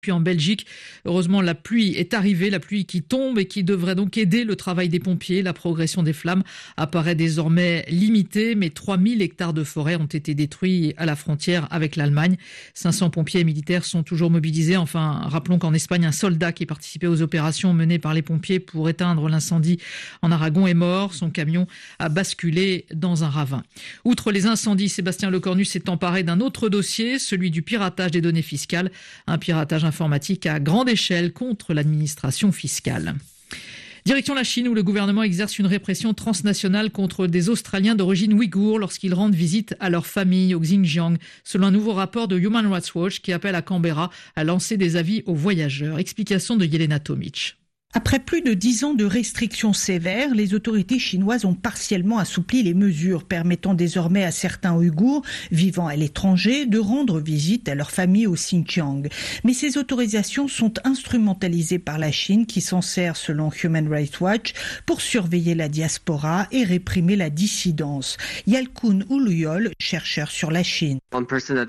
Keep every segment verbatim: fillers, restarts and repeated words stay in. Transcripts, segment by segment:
Puis en Belgique, heureusement, la pluie est arrivée, la pluie qui tombe et qui devrait donc aider le travail des pompiers. La progression des flammes apparaît désormais limitée, mais trois mille hectares de forêt ont été détruits à la frontière avec l'Allemagne. cinq cents pompiers et militaires sont toujours mobilisés. Enfin, rappelons qu'en Espagne, un soldat qui participait aux opérations menées par les pompiers pour éteindre l'incendie en Aragon est mort. Son camion a basculé dans un ravin. Outre les incendies, Sébastien Lecornu s'est emparé d'un autre dossier, celui du piratage des données fiscales. Un piratage informatique à grande échelle contre l'administration fiscale. Direction la Chine où le gouvernement exerce une répression transnationale contre des Australiens d'origine ouïghour lorsqu'ils rendent visite à leur famille au Xinjiang, selon un nouveau rapport de Human Rights Watch qui appelle à Canberra à lancer des avis aux voyageurs. Explication de Yelena Tomic. Après plus de dix ans de restrictions sévères, les autorités chinoises ont partiellement assoupli les mesures permettant désormais à certains Ouïghours vivant à l'étranger de rendre visite à leur famille au Xinjiang. Mais ces autorisations sont instrumentalisées par la Chine qui s'en sert, selon Human Rights Watch, pour surveiller la diaspora et réprimer la dissidence. Yalkun Uluyol, chercheur sur la Chine. Un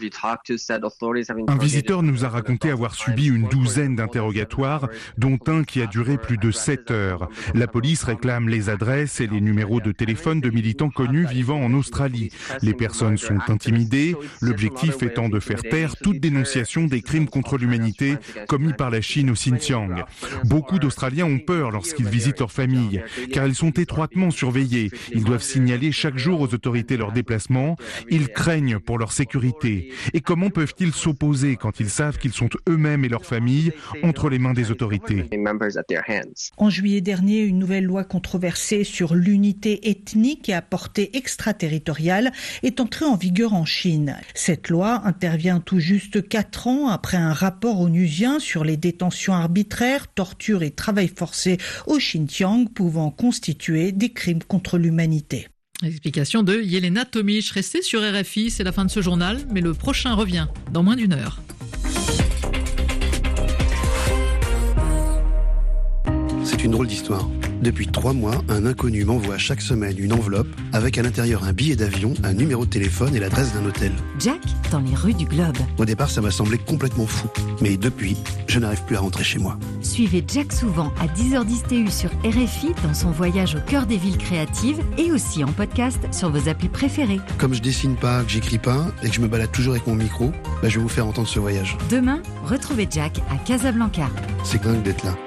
visiteur nous a raconté avoir subi une douzaine d'interrogatoires, dont un qui a duré plus de sept heures. La police réclame les adresses et les numéros de téléphone de militants connus vivant en Australie. Les personnes sont intimidées, l'objectif étant de faire taire toute dénonciation des crimes contre l'humanité commis par la Chine au Xinjiang. Beaucoup d'Australiens ont peur lorsqu'ils visitent leur famille, car ils sont étroitement surveillés. Ils doivent signaler chaque jour aux autorités leurs déplacements. Ils craignent pour leur sécurité. Et comment peuvent-ils s'opposer quand ils savent qu'ils sont eux-mêmes et leurs familles entre les mains des autorités ? En juillet dernier, une nouvelle loi controversée sur l'unité ethnique et à portée extraterritoriale est entrée en vigueur en Chine. Cette loi intervient tout juste quatre ans après un rapport onusien sur les détentions arbitraires, tortures et travail forcé au Xinjiang pouvant constituer des crimes contre l'humanité. Explication de Yelena Tomic. Restez sur R F I, c'est la fin de ce journal, mais le prochain revient dans moins d'une heure. C'est une drôle d'histoire. Depuis trois mois, un inconnu m'envoie chaque semaine une enveloppe avec à l'intérieur un billet d'avion, un numéro de téléphone et l'adresse d'un hôtel. Jack, dans les rues du Globe. Au départ, ça m'a semblé complètement fou. Mais depuis, je n'arrive plus à rentrer chez moi. Suivez Jack souvent à dix heures dix T U sur R F I dans son voyage au cœur des villes créatives et aussi en podcast sur vos applis préférées. Comme je dessine pas, que j'écris pas et que je me balade toujours avec mon micro, bah je vais vous faire entendre ce voyage. Demain, retrouvez Jack à Casablanca. C'est dingue d'être là.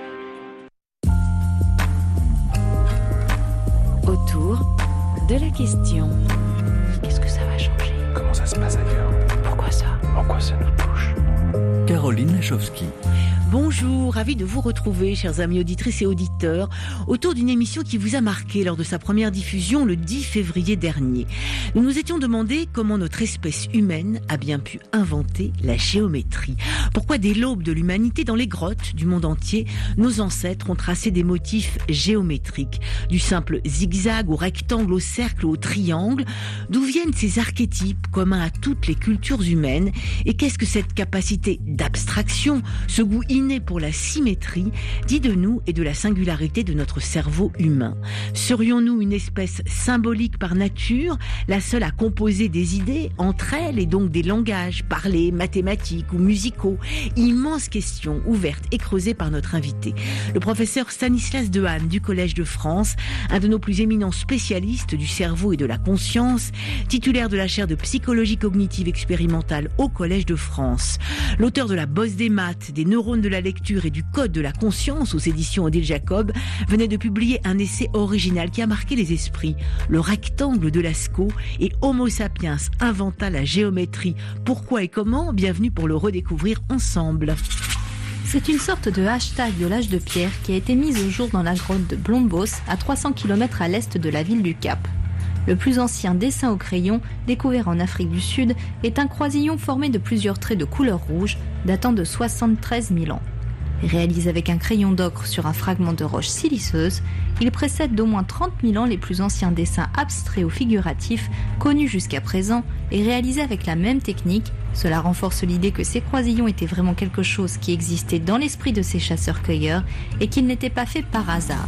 Autour de la question. Qu'est-ce que ça va changer ? Comment ça se passe ailleurs ? Pourquoi ça ? Pourquoi ça nous touche ? Caroline Lachowski. Bonjour, ravi de vous retrouver, chers amis auditrices et auditeurs, autour d'une émission qui vous a marqué lors de sa première diffusion le dix février dernier. Nous nous étions demandé comment notre espèce humaine a bien pu inventer la géométrie. Pourquoi dès l'aube de l'humanité, dans les grottes du monde entier, nos ancêtres ont tracé des motifs géométriques, du simple zigzag au rectangle, au cercle, au triangle. D'où viennent ces archétypes communs à toutes les cultures humaines ? Et qu'est-ce que cette capacité d'abstraction, ce goût inné pour la symétrie, dit de nous et de la singularité de notre cerveau humain. Serions-nous une espèce symbolique par nature, la seule à composer des idées entre elles et donc des langages parlés, mathématiques ou musicaux ? Immense question ouverte et creusée par notre invité, le professeur Stanislas Dehaene du Collège de France, un de nos plus éminents spécialistes du cerveau et de la conscience, titulaire de la chaire de psychologie cognitive expérimentale au Collège de France, l'auteur de la bosse des maths, des neurones de la lecture et du code de la conscience aux éditions Odile Jacob, venait de publier un essai original qui a marqué les esprits, Le rectangle de Lascaux et Homo sapiens inventa la géométrie. Pourquoi et comment ? Bienvenue pour le redécouvrir ensemble. C'est une sorte de hashtag de l'âge de pierre qui a été mise au jour dans la grotte de Blombos, à trois cents kilomètres à l'est de la ville du Cap. Le plus ancien dessin au crayon, découvert en Afrique du Sud, est un croisillon formé de plusieurs traits de couleur rouge, datant de soixante-treize mille ans. Réalisé avec un crayon d'ocre sur un fragment de roche siliceuse, il précède d'au moins trente mille ans les plus anciens dessins abstraits ou figuratifs connus jusqu'à présent et réalisés avec la même technique. Cela renforce l'idée que ces croisillons étaient vraiment quelque chose qui existait dans l'esprit de ces chasseurs-cueilleurs et qu'ils n'étaient pas faits par hasard.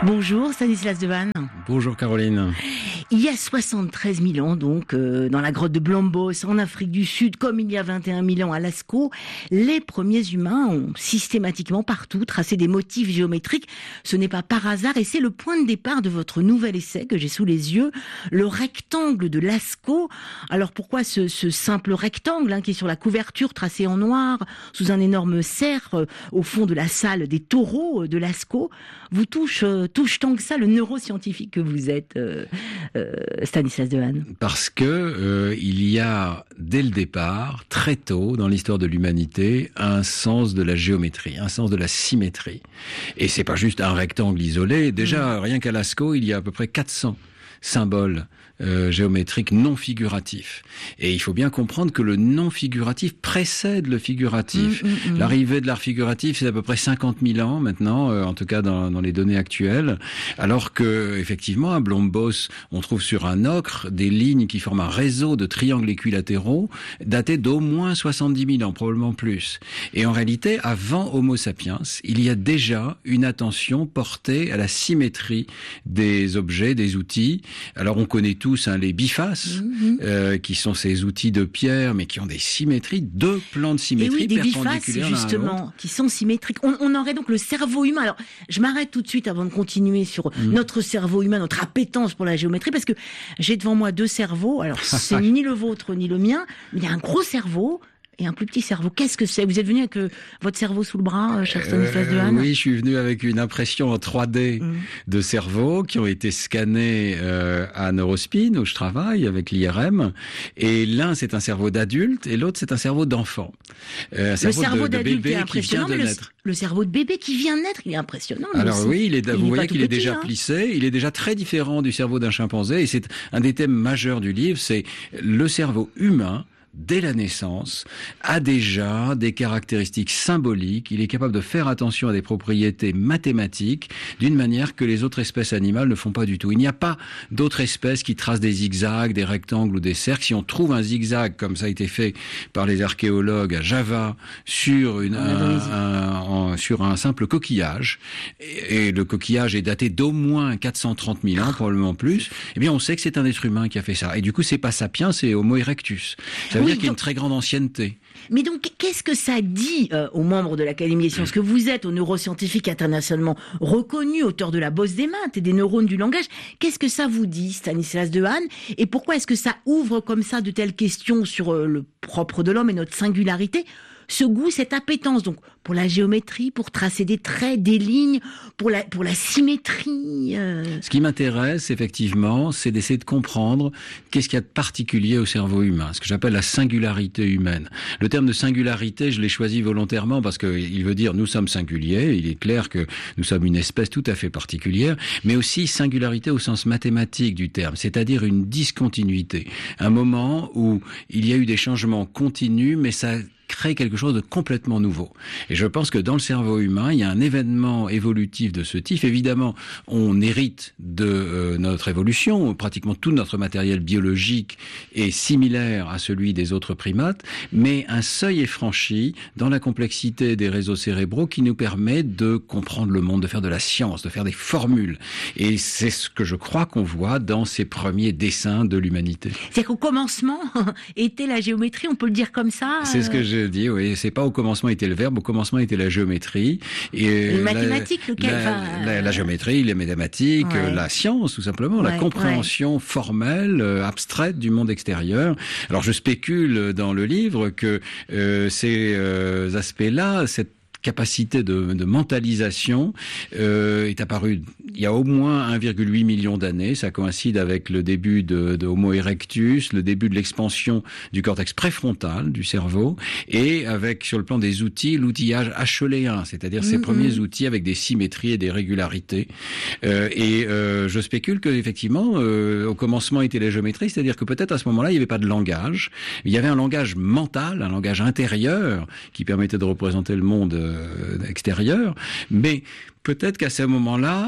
Bonjour Stanislas Dehaene. Bonjour Caroline. Il y a soixante-treize mille ans, donc, euh, dans la grotte de Blombos, en Afrique du Sud, comme il y a vingt et un mille ans à Lascaux, les premiers humains ont systématiquement partout tracé des motifs géométriques. Ce n'est pas par hasard et c'est le point de départ de votre nouvel essai que j'ai sous les yeux, le rectangle de Lascaux. Alors pourquoi ce, ce simple rectangle hein, qui est sur la couverture tracé en noir, sous un énorme cerf, euh, au fond de la salle des taureaux euh, de Lascaux, vous touche, euh, touche tant que ça le neuroscientifique que vous êtes euh, euh, Stanislas Dehaene? Parce que euh, il y a dès le départ, très tôt dans l'histoire de l'humanité, un sens de la géométrie, un sens de la symétrie. Et c'est pas juste un rectangle isolé. Déjà, mmh. rien qu'à Lascaux, il y a à peu près quatre cents symboles euh, géométriques non figuratifs. Et il faut bien comprendre que le non figuratif précède le figuratif. Mmh, mmh, mmh. L'arrivée de l'art figuratif, c'est à peu près cinquante mille ans maintenant, euh, en tout cas dans, dans les données actuelles. Alors que, effectivement, à Blombos, on trouve sur un ocre des lignes qui forment un réseau de triangles équilatéraux datés d'au moins soixante-dix mille ans, probablement plus. Et en réalité, avant Homo sapiens, il y a déjà une attention portée à la symétrie des objets, des outils. Alors on connaît tous hein, les bifaces, mmh. euh, qui sont ces outils de pierre, mais qui ont des symétries, deux plans de symétrie oui, des perpendiculaires bifaces, justement, qui sont symétriques. On, on aurait donc le cerveau humain. Alors, je m'arrête tout de suite avant de continuer sur mmh. notre cerveau humain, notre appétence pour la géométrie, parce que j'ai devant moi deux cerveaux. Alors, c'est ni le vôtre ni le mien, mais il y a un gros cerveau et un plus petit cerveau. Qu'est-ce que c'est? Vous êtes venu avec euh, votre cerveau sous le bras, euh, cher Stanislas Dehaene? Oui, je suis venu avec une impression en trois D mmh. de cerveaux qui ont été scannés euh, à Neurospin, où je travaille, avec l'I R M. Et l'un, c'est un cerveau d'adulte, et l'autre, c'est un cerveau d'enfant. Euh, un cerveau le cerveau de, de bébé est qui vient de le, naître. Le cerveau de bébé qui vient de naître, il est impressionnant. Alors aussi. oui, il est, il vous voyez qu'il est petit, déjà hein. plissé, il est déjà très différent du cerveau d'un chimpanzé, et c'est un des thèmes majeurs du livre, c'est le cerveau humain, dès la naissance, a déjà des caractéristiques symboliques. Il est capable de faire attention à des propriétés mathématiques d'une manière que les autres espèces animales ne font pas du tout. Il n'y a pas d'autres espèces qui tracent des zigzags, des rectangles ou des cercles. Si on trouve un zigzag, comme ça a été fait par les archéologues à Java, sur, une, un, un, un, sur un simple coquillage, et, et le coquillage est daté d'au moins quatre cent trente mille ans, probablement plus, eh bien on sait que c'est un être humain qui a fait ça. Et du coup, c'est pas sapiens, c'est Homo erectus. Ça veut oui, dire qu'il y a une très grande ancienneté. Mais donc, qu'est-ce que ça dit euh, aux membres de l'Académie des sciences que vous êtes, aux neuroscientifiques internationalement reconnus, auteurs de la bosse des maths et des neurones du langage? Qu'est-ce que ça vous dit, Stanislas Dehaene? Et pourquoi est-ce que ça ouvre comme ça de telles questions sur euh, le propre de l'homme et notre singularité? Ce goût, cette appétence, donc, pour la géométrie, pour tracer des traits, des lignes, pour la, pour la symétrie. Euh... Ce qui m'intéresse, effectivement, c'est d'essayer de comprendre qu'est-ce qu'il y a de particulier au cerveau humain, ce que j'appelle la singularité humaine. Le terme de singularité, je l'ai choisi volontairement parce qu'il veut dire nous sommes singuliers, il est clair que nous sommes une espèce tout à fait particulière, mais aussi singularité au sens mathématique du terme, c'est-à-dire une discontinuité. Un moment où il y a eu des changements continus, mais ça crée quelque chose de complètement nouveau. Et je pense que dans le cerveau humain, il y a un événement évolutif de ce type. Évidemment, on hérite de euh, notre évolution. Pratiquement tout notre matériel biologique est similaire à celui des autres primates, mais un seuil est franchi dans la complexité des réseaux cérébraux qui nous permet de comprendre le monde, de faire de la science, de faire des formules. Et c'est ce que je crois qu'on voit dans ces premiers dessins de l'humanité. C'est-à-dire qu'au commencement était la géométrie, on peut le dire comme ça. C'est euh... ce que je dis, oui. C'est pas au commencement était le verbe, au commencement était la géométrie. Et les mathématiques, lequel la, va... la, la géométrie, les mathématiques, ouais. la science, tout simplement, ouais, la compréhension ouais. formelle, euh, abstraite du monde extérieur. Alors je spécule dans le livre que euh, ces euh, aspects-là, cette capacité de, de mentalisation euh, est apparue il y a au moins un virgule huit million d'années. Ça coïncide avec le début de, de Homo erectus, le début de l'expansion du cortex préfrontal du cerveau, et avec, sur le plan des outils, l'outillage acheléen, c'est-à-dire ces mm-hmm. premiers outils avec des symétries et des régularités. Euh, et euh, je spécule que effectivement, euh, au commencement était la géométrie, c'est-à-dire que peut-être à ce moment-là, il n'y avait pas de langage. Il y avait un langage mental, un langage intérieur qui permettait de représenter le monde euh, extérieur, mais peut-être qu'à ce moment-là,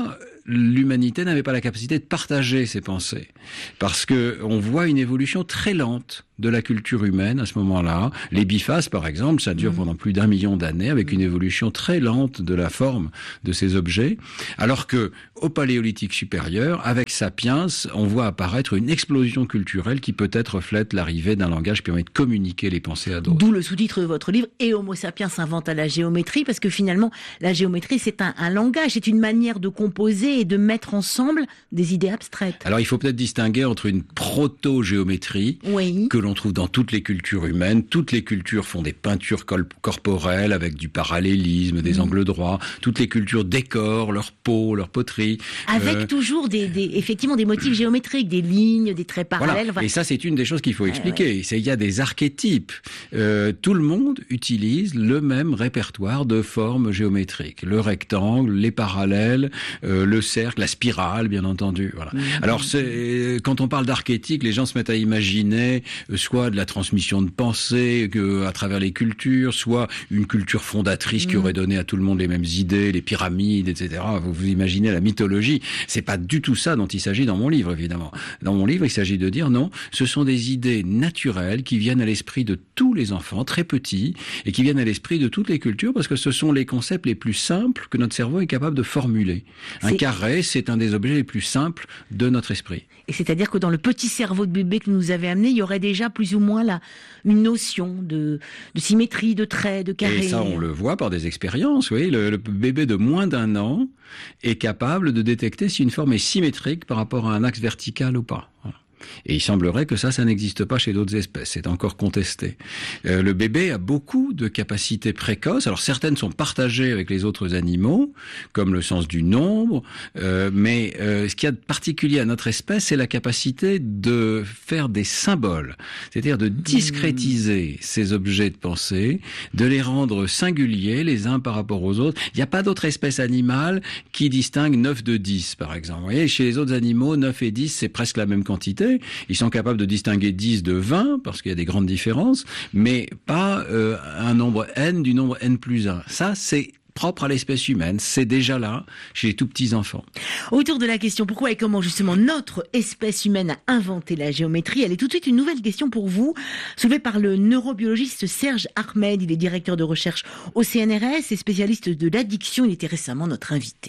l'humanité n'avait pas la capacité de partager ses pensées. Parce que on voit une évolution très lente de la culture humaine à ce moment-là. Les bifaces, par exemple, ça dure pendant plus d'un million d'années avec une évolution très lente de la forme de ces objets. Alors que, au Paléolithique supérieur, avec Sapiens, on voit apparaître une explosion culturelle qui peut-être reflète l'arrivée d'un langage qui permet de communiquer les pensées à d'autres. D'où le sous-titre de votre livre, et Homo sapiens s'invente à la géométrie, parce que finalement, la géométrie, c'est un, un langage, c'est une manière de composer et de mettre ensemble des idées abstraites. Alors, il faut peut-être distinguer entre une proto-géométrie, oui. que l'on trouve dans toutes les cultures humaines. Toutes les cultures font des peintures col- corporelles avec du parallélisme, des mmh. angles droits. Toutes les cultures décorent leur peau, leur poterie. Avec euh... toujours des, des, effectivement des motifs géométriques, des lignes, des traits parallèles. Voilà. Enfin... Et ça, c'est une des choses qu'il faut expliquer. Ouais, ouais. C'est il y a des archétypes. Euh, tout le monde utilise le même répertoire de formes géométriques. Le rectangle, les parallèles, euh, le cercle, la spirale, bien entendu. Voilà. Mmh. Alors, c'est, quand on parle d'archétype, les gens se mettent à imaginer soit de la transmission de pensée que, à travers les cultures, soit une culture fondatrice mmh. qui aurait donné à tout le monde les mêmes idées, les pyramides, et cetera. Vous vous imaginez la mythologie. C'est pas du tout ça dont il s'agit dans mon livre, évidemment. Dans mon livre, il s'agit de dire non, ce sont des idées naturelles qui viennent à l'esprit de tous les enfants, très petits, et qui viennent à l'esprit de toutes les cultures, parce que ce sont les concepts les plus simples que notre cerveau est capable de formuler. C'est... Un carré, c'est un des objets les plus simples de notre esprit. Et c'est-à-dire que dans le petit cerveau de bébé que nous avez amené, il y aurait déjà plus ou moins là une notion de, de symétrie, de traits, de carrés. Et ça, on le voit par des expériences. Oui, le, le bébé de moins d'un an est capable de détecter si une forme est symétrique par rapport à un axe vertical ou pas. Voilà. Et il semblerait que ça, ça n'existe pas chez d'autres espèces. C'est encore contesté. Euh, le bébé a beaucoup de capacités précoces. Alors certaines sont partagées avec les autres animaux, comme le sens du nombre. Euh, mais euh, ce qu'il y a de particulier à notre espèce, c'est la capacité de faire des symboles, c'est-à-dire de discrétiser mmh. ces objets de pensée, de les rendre singuliers les uns par rapport aux autres. Il n'y a pas d'autre espèce animale qui distingue neuf de dix, par exemple. Vous voyez, chez les autres animaux, neuf et dix, c'est presque la même quantité. Ils sont capables de distinguer dix de vingt, parce qu'il y a des grandes différences, mais pas euh, un nombre n du nombre n plus un. Ça, c'est propre à l'espèce humaine, c'est déjà là chez les tout petits enfants. Autour de la question pourquoi et comment justement notre espèce humaine a inventé la géométrie, elle est tout de suite une nouvelle question pour vous, soulevée par le neurobiologiste Serge Ahmed. Il est directeur de recherche au C N R S et spécialiste de l'addiction. Il était récemment notre invité.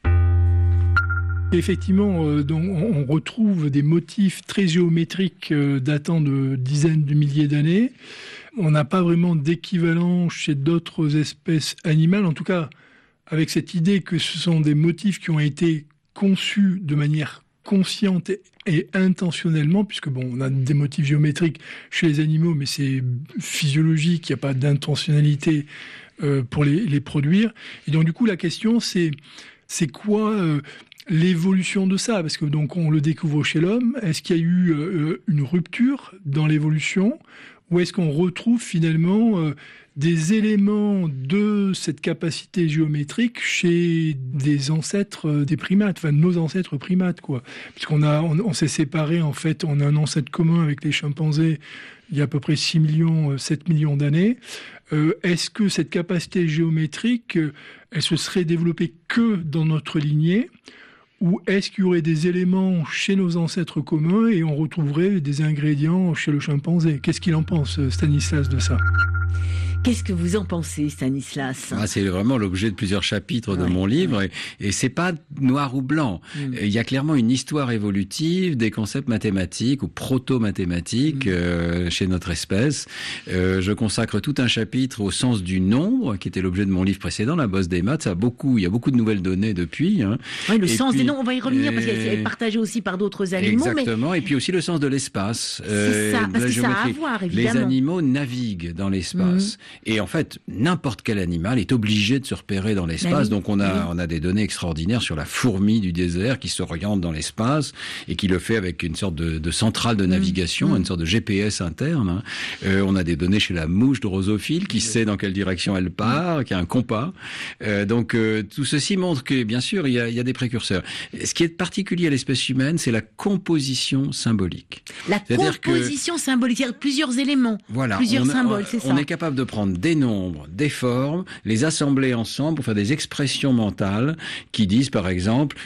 Effectivement, euh, donc, on retrouve des motifs très géométriques euh, datant de dizaines de milliers d'années. On n'a pas vraiment d'équivalent chez d'autres espèces animales, en tout cas avec cette idée que ce sont des motifs qui ont été conçus de manière consciente et, et intentionnellement, puisque bon, on a des motifs géométriques chez les animaux, mais c'est physiologique, il n'y a pas d'intentionnalité euh, pour les, les produire. Et donc du coup, la question c'est, c'est quoi euh, l'évolution de ça, parce que donc on le découvre chez l'homme. Est-ce qu'il y a eu euh, une rupture dans l'évolution, ou est-ce qu'on retrouve finalement euh, des éléments de cette capacité géométrique chez des ancêtres euh, des primates, enfin nos ancêtres primates, quoi. Puisqu'on a, on, on s'est séparés en fait, on a un ancêtre commun avec les chimpanzés il y a à peu près six millions, sept millions d'années. Euh, est-ce que cette capacité géométrique, euh, elle se serait développée que dans notre lignée? Ou est-ce qu'il y aurait des éléments chez nos ancêtres communs et on retrouverait des ingrédients chez le chimpanzé? Qu'est-ce qu'il en pense, Stanislas, de ça? Qu'est-ce que vous en pensez, Stanislas? Ah, c'est vraiment l'objet de plusieurs chapitres ouais, de mon livre, ouais. et, et c'est pas noir ou blanc. Mm. Il y a clairement une histoire évolutive des concepts mathématiques ou proto-mathématiques mm. euh, chez notre espèce. Euh, je consacre tout un chapitre au sens du nombre, qui était l'objet de mon livre précédent, La bosse des maths. Ça a beaucoup, il y a beaucoup de nouvelles données depuis. Hein. Oui, le et sens puis, des nombres, on va y revenir, euh, parce qu'elle est partagée aussi par d'autres animaux. Exactement, mais... et puis aussi le sens de l'espace. C'est euh, ça, parce que ça a à voir, évidemment. Les animaux naviguent dans l'espace. Mm. Et en fait, n'importe quel animal est obligé de se repérer dans l'espace. Oui, donc on a, oui. on a des données extraordinaires sur la fourmi du désert qui s'oriente dans l'espace et qui le fait avec une sorte de, de centrale de navigation, mmh. une sorte de G P S interne. Hein. Euh, on a des données chez la mouche drosophile qui oui. sait dans quelle direction elle part, mmh. qui a un compas. Euh, donc euh, tout ceci montre que, bien sûr, il y a, il y a des précurseurs. Ce qui est particulier à l'espèce humaine, c'est la composition symbolique. La C'est-à-dire composition que, symbolique, c'est-à-dire plusieurs éléments, voilà, plusieurs on, symboles, on, c'est ça. On est capable de prendre des nombres, des formes, les assembler ensemble pour faire des expressions mentales qui disent, par exemple,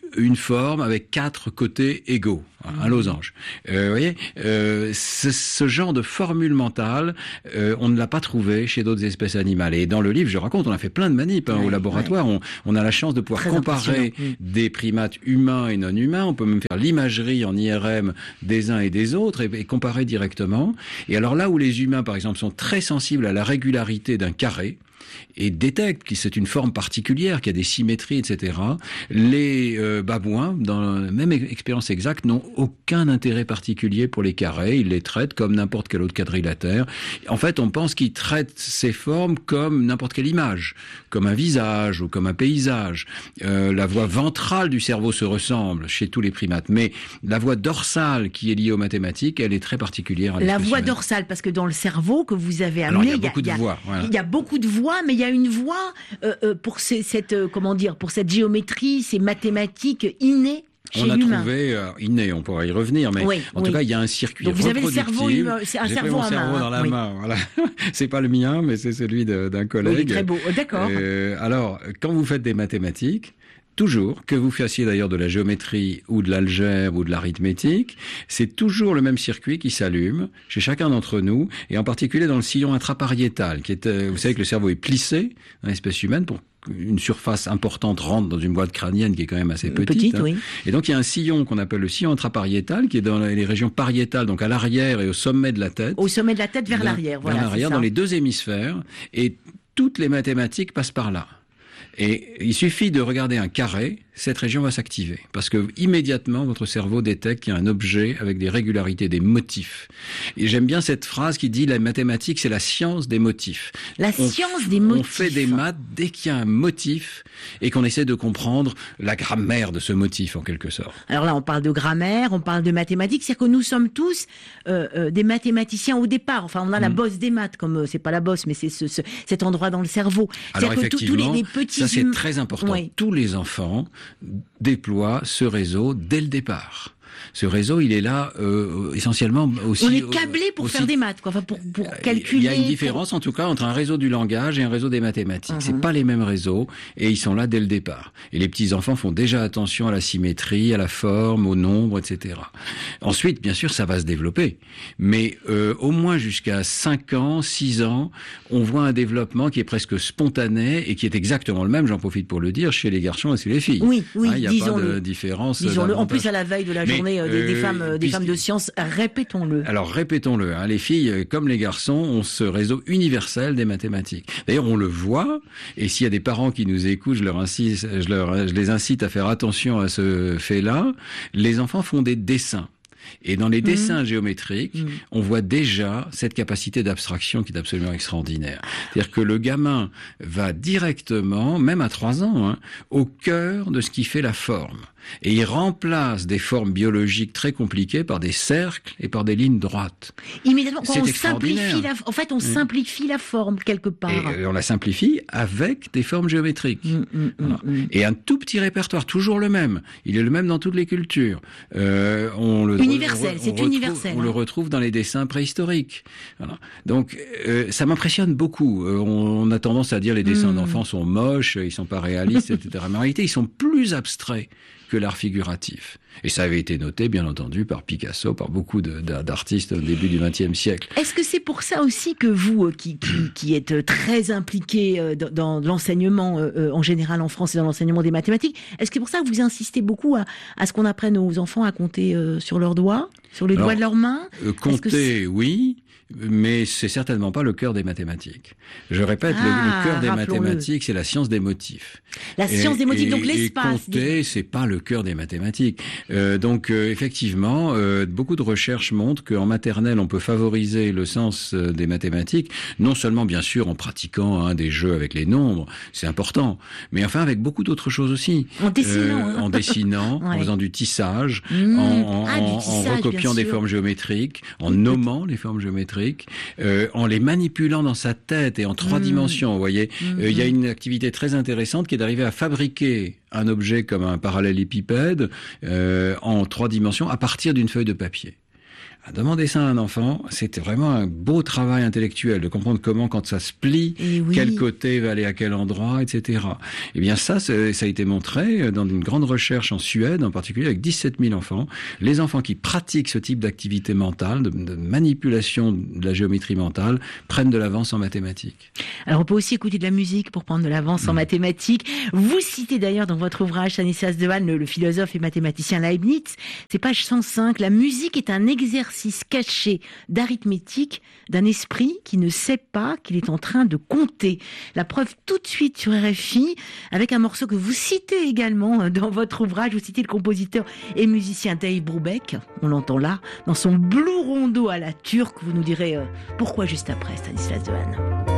une forme avec quatre côtés égaux, un losange. Euh, vous voyez, euh, ce, ce genre de formule mentale, euh, on ne l'a pas trouvé chez d'autres espèces animales. Et dans le livre, je raconte, on a fait plein de manips hein, ouais, au laboratoire. Ouais. On, on a la chance de pouvoir Très comparer des primates humains et non humains. On peut même faire l'imagerie en I R M des uns et des autres et, et comparer directement. Et alors là où les humains, par exemple, sont très sensibles à la régularité d'un carré, et détectent que c'est une forme particulière, qu'il y a des symétries, et cetera. Les euh, babouins, dans la même expérience exacte, n'ont aucun intérêt particulier pour les carrés. Ils les traitent comme n'importe quel autre quadrilatère. En fait, on pense qu'ils traitent ces formes comme n'importe quelle image, comme un visage ou comme un paysage. Euh, la voie ventrale du cerveau se ressemble chez tous les primates, mais la voie dorsale qui est liée aux mathématiques, elle est très particulière à la voie dorsale, parce que dans le cerveau que vous avez amené, Alors, il y a beaucoup de voix. Voilà. Il y a beaucoup de voix, mais il y a une voie euh, euh, pour ces, cette euh, comment dire pour cette géométrie, ces mathématiques innées. Chez on a l'humain. trouvé euh, inné, on pourra y revenir, mais oui, en oui. tout cas, il y a un circuit Donc vous avez reproductif. le cerveau humain, c'est un J'ai cerveau pris mon à cerveau main. dans la Oui. main, voilà. C'est pas le mien, mais c'est celui de, d'un collègue. Oui, il est très beau. D'accord. Euh, alors, quand vous faites des mathématiques, toujours, que vous fassiez d'ailleurs de la géométrie ou de l'algèbre ou de l'arithmétique, c'est toujours le même circuit qui s'allume chez chacun d'entre nous, et en particulier dans le sillon intrapariétal, qui est, euh, vous savez que le cerveau est plissé dans l'espèce humaine pour une surface importante rentre dans une boîte crânienne qui est quand même assez petite. Petite, hein. oui. Et donc il y a un sillon qu'on appelle le sillon intrapariétal, qui est dans les régions pariétales, donc à l'arrière et au sommet de la tête. Au sommet de la tête vers Dans, l'arrière, voilà. Vers l'arrière, c'est ça. dans les deux hémisphères, et toutes les mathématiques passent par là. Et il suffit de regarder un carré, cette région va s'activer. Parce que immédiatement, votre cerveau détecte qu'il y a un objet avec des régularités, des motifs. Et j'aime bien cette phrase qui dit, la mathématique, c'est la science des motifs. La on science f- des motifs. On fait des maths dès qu'il y a un motif et qu'on essaie de comprendre la grammaire de ce motif, en quelque sorte. Alors là, on parle de grammaire, on parle de mathématiques, c'est-à-dire que nous sommes tous euh, euh, des mathématiciens au départ. Enfin, on a la Mmh. bosse des maths, comme euh, c'est pas la bosse, mais c'est ce, ce, cet endroit dans le cerveau. Alors C'est-à-dire que tous- tous effectivement, les, les petits ça c'est hum- très important. Oui. Tous les enfants déploient ce réseau dès le départ. Ce réseau, il est là euh, essentiellement aussi... On est câblé pour aussi, faire des maths, quoi. Enfin, pour, pour calculer. Il y a une pour- différence, en tout cas, entre un réseau du langage et un réseau des mathématiques. Mhm. C'est pas les mêmes réseaux, et ils sont là dès le départ. Et les petits-enfants font déjà attention à la symétrie, à la forme, au nombre, et cetera. Ensuite, bien sûr, ça va se développer. Mais euh, au moins jusqu'à cinq ans, six ans, on voit un développement qui est presque spontané et qui est exactement le même, j'en profite pour le dire, chez les garçons et chez les filles. Oui, oui, Hein, il n'y a pas disons-le. de différence. Disons-le. En davantage. plus, à la veille de la Mais, journée euh, des, des euh, femmes, euh, des puisque- femmes de science, répétons-le. Alors répétons-le, hein, les filles euh, comme les garçons ont ce réseau universel des mathématiques. D'ailleurs, on le voit, et s'il y a des parents qui nous écoutent, je leur incite, je, leur, je les incite à faire attention à ce fait-là. Les enfants font des dessins. Et dans les dessins mmh. géométriques, mmh. on voit déjà cette capacité d'abstraction qui est absolument extraordinaire. C'est-à-dire que le gamin va directement, même à trois ans, hein, au cœur de ce qui fait la forme. Et il remplace des formes biologiques très compliquées par des cercles et par des lignes droites. Immédiatement, quand C'est on extraordinaire. simplifie la, en fait, on mmh. simplifie la forme quelque part. Et on la simplifie avec des formes géométriques. Mmh, mmh, voilà. mmh. Et un tout petit répertoire, toujours le même. Il est le même dans toutes les cultures. Euh, on le universel, on, on c'est retrouve, universel. On hein. le retrouve dans les dessins préhistoriques. Voilà. Donc, euh, ça m'impressionne beaucoup. Euh, on, on a tendance à dire les dessins mmh. d'enfants sont moches, ils sont pas réalistes, et cetera. Mais en réalité, ils sont plus abstraits que l'art figuratif. Et ça avait été noté, bien entendu, par Picasso, par beaucoup de, d'artistes au début du vingtième siècle. Est-ce que c'est pour ça aussi que vous, qui, qui, qui êtes très impliqué dans, dans l'enseignement euh, en général en France et dans l'enseignement des mathématiques, est-ce que c'est pour ça que vous insistez beaucoup à, à ce qu'on apprenne aux enfants à compter euh, sur leurs doigts, sur les Alors, doigts de leurs mains euh, Compter, oui, mais c'est certainement pas le cœur des mathématiques. Je répète, ah, le, le cœur des rappelons-le. mathématiques, c'est la science des motifs. La et, science des motifs, et, donc l'espace. Et compter, c'est pas le cœur des mathématiques. Euh, donc, euh, effectivement, euh, beaucoup de recherches montrent qu'en maternelle, on peut favoriser le sens euh, des mathématiques, non seulement, bien sûr, en pratiquant hein, des jeux avec les nombres, c'est important, mais enfin avec beaucoup d'autres choses aussi. En dessinant. Euh, hein. En dessinant, ouais. en faisant du tissage, mmh. en, en, ah, en, tissage, en recopiant des formes géométriques, en nommant les formes géométriques, euh, en les manipulant dans sa tête et en trois mmh. dimensions. Vous voyez, il mmh. euh, y a une activité très intéressante qui est d'arriver à fabriquer un objet comme un parallélépipède euh, en trois dimensions à partir d'une feuille de papier. Demander ça à un enfant, c'était vraiment un beau travail intellectuel de comprendre comment, quand ça se plie, oui. quel côté va aller à quel endroit, et cetera. Eh bien ça, ça a été montré dans une grande recherche en Suède, en particulier avec dix-sept mille enfants. Les enfants qui pratiquent ce type d'activité mentale, de, de manipulation de la géométrie mentale, prennent de l'avance en mathématiques. Alors on peut aussi écouter de la musique pour prendre de l'avance mmh. en mathématiques. Vous citez d'ailleurs dans votre ouvrage Stanislas Dehaene, le, le philosophe et mathématicien Leibniz, c'est page cent cinq, la musique est un exercice caché d'arithmétique d'un esprit qui ne sait pas qu'il est en train de compter. La preuve tout de suite sur R F I avec un morceau que vous citez également dans votre ouvrage. Vous citez le compositeur et musicien Dave Brubeck, on l'entend là, dans son Blue Rondo à la turque. Vous nous direz euh, pourquoi juste après, Stanislas Dehaene.